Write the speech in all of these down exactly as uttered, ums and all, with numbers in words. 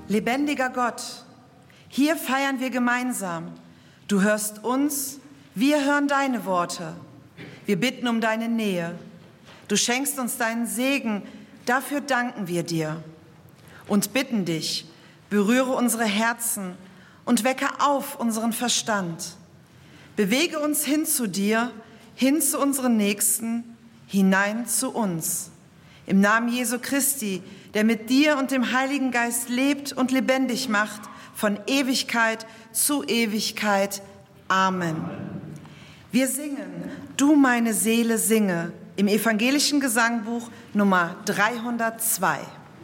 Lebendiger Gott, hier feiern wir gemeinsam. Du hörst uns, wir hören deine Worte. Wir bitten um deine Nähe. Du schenkst uns deinen Segen, dafür danken wir dir. Und bitten dich, berühre unsere Herzen und wecke auf unseren Verstand. Bewege uns hin zu dir, hin zu unseren Nächsten, hinein zu uns. Im Namen Jesu Christi, der mit dir und dem Heiligen Geist lebt und lebendig macht, von Ewigkeit zu Ewigkeit. Amen. Wir singen, Du meine Seele singe, im evangelischen Gesangbuch Nummer dreihundertzwei.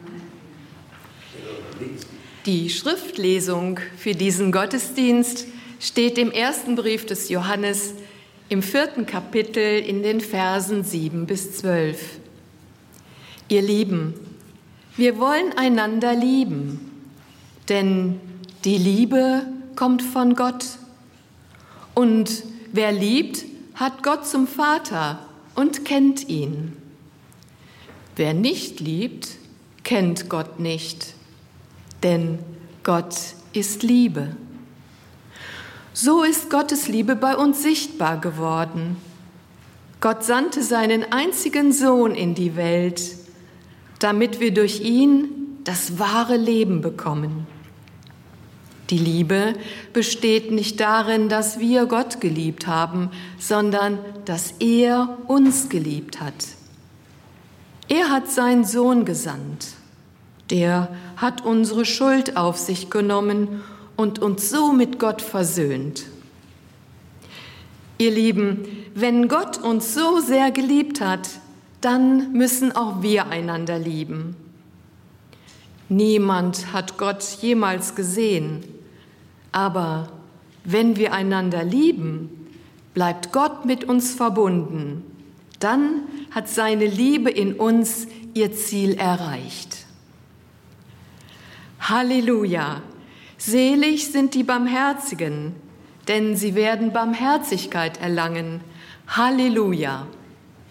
Die Schriftlesung für diesen Gottesdienst steht im ersten Brief des Johannes im vierten Kapitel in den Versen sieben bis zwölf. Ihr Lieben, wir wollen einander lieben, denn die Liebe kommt von Gott. Und wer liebt, hat Gott zum Vater und kennt ihn. Wer nicht liebt, kennt Gott nicht, denn Gott ist Liebe. So ist Gottes Liebe bei uns sichtbar geworden. Gott sandte seinen einzigen Sohn in die Welt, damit wir durch ihn das wahre Leben bekommen. Die Liebe besteht nicht darin, dass wir Gott geliebt haben, sondern dass er uns geliebt hat. Er hat seinen Sohn gesandt. Der hat unsere Schuld auf sich genommen und uns so mit Gott versöhnt. Ihr Lieben, wenn Gott uns so sehr geliebt hat, dann müssen auch wir einander lieben. Niemand hat Gott jemals gesehen, aber wenn wir einander lieben, bleibt Gott mit uns verbunden. Dann hat seine Liebe in uns ihr Ziel erreicht. Halleluja! Selig sind die Barmherzigen, denn sie werden Barmherzigkeit erlangen. Halleluja!